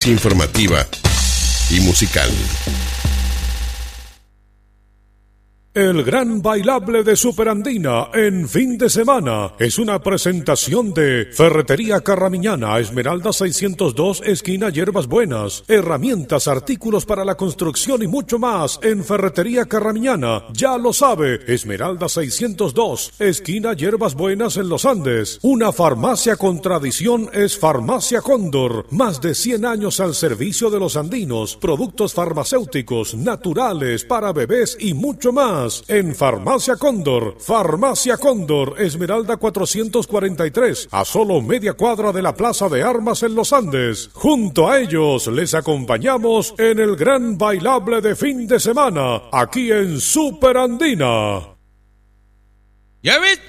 informativa y musical. El Gran Bailable de Superandina en fin de semana es una presentación de Ferretería Carramiñana, Esmeralda 602, esquina Hierbas Buenas. Herramientas, artículos para la construcción y mucho más en Ferretería Carramiñana. Ya lo sabe, Esmeralda 602, esquina Hierbas Buenas en Los Andes. Una farmacia con tradición es Farmacia Cóndor. Más de 100 años al servicio de los andinos. Productos farmacéuticos, naturales, para bebés y mucho más. En Farmacia Cóndor, Esmeralda 443, a solo media cuadra de la Plaza de Armas en Los Andes. Junto a ellos les acompañamos en el Gran Bailable de fin de semana, aquí en Superandina. ¿Ya viste?